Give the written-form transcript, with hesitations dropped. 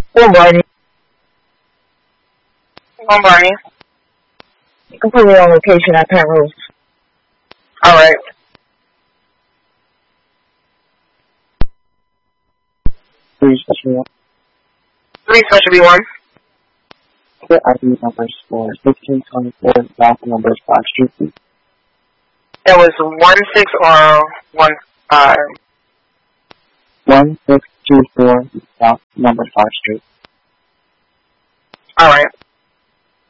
Well, Barney. Come on, Barney. You can put me on location at Penrose. Alright. Three special 3 special B1. Clear ID numbers for 1524 South numbers 5 Street, please. That was 16 or 15. 1624 South number 5 Street. Alright.